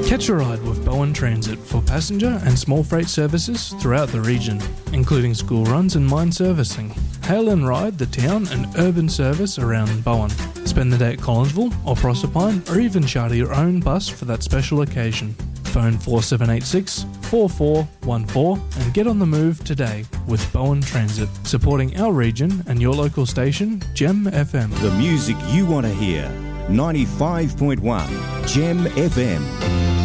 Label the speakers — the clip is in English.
Speaker 1: Catch a ride with Bowen Transit for passenger and small freight services throughout the region, including school runs and mine servicing. Hail and ride the town and urban service around Bowen. Spend the day at Collinsville or Proserpine, or even charter your own bus for that special occasion. Phone 4786 4414 and get on the move today with Bowen Transit, supporting our region and your local station, Gem FM.
Speaker 2: The music you want to hear. 95.1 Gem FM.